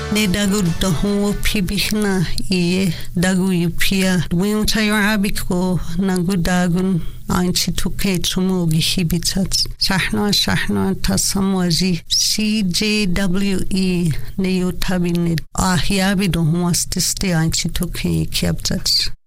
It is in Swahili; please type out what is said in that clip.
Ne dagu dohu pibihna iye dagu yupia. Wiuntayo abiko nagu dagun anchi tuke tumugi hibitat. Shahna tasamwaji CJWE ne yotabinid. Ahyabi dohu astiste anchi tuke kiabtat.